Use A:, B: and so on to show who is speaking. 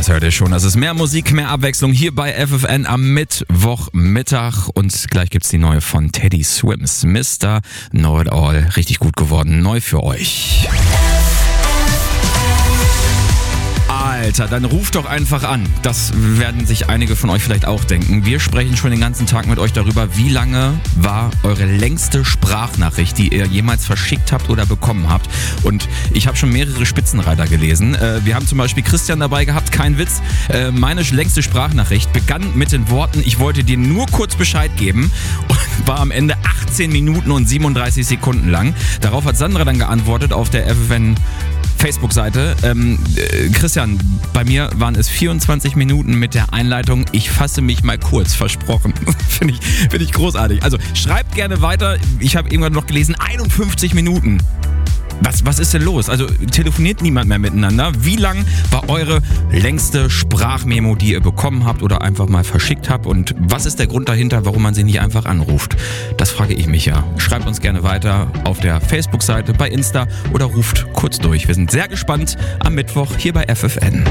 A: Das hört ihr schon. Das ist mehr Musik, mehr Abwechslung hier bei FFN am Mittwochmittag. Und gleich gibt's die neue von Teddy Swims. Mr. Know It All. Richtig gut geworden. Neu für euch. Alter, dann ruft doch einfach an. Das werden sich einige von euch vielleicht auch denken. Wir sprechen schon den ganzen Tag mit euch darüber, wie lange war eure längste Sprachnachricht, die ihr jemals verschickt habt oder bekommen habt. Und ich habe schon mehrere Spitzenreiter gelesen. Wir haben zum Beispiel Christian dabei gehabt, kein Witz. Meine längste Sprachnachricht begann mit den Worten, ich wollte dir nur kurz Bescheid geben und war am Ende 18 Minuten und 37 Sekunden lang. Darauf hat Sandra dann geantwortet auf der FFN Facebook-Seite. Christian, bei mir waren es 24 Minuten mit der Einleitung. Ich fasse mich mal kurz, versprochen. Finde ich großartig. Also schreibt gerne weiter. Ich habe irgendwann noch gelesen, 51 Minuten. Was ist denn los? Also telefoniert niemand mehr miteinander? Wie lang war eure längste Sprachmemo, die ihr bekommen habt oder einfach mal verschickt habt? Und was ist der Grund dahinter, warum man sie nicht einfach anruft? Das frage ich mich ja. Schreibt uns gerne weiter auf der Facebook-Seite, bei Insta oder ruft kurz durch. Wir sind sehr gespannt am Mittwoch hier bei FFN.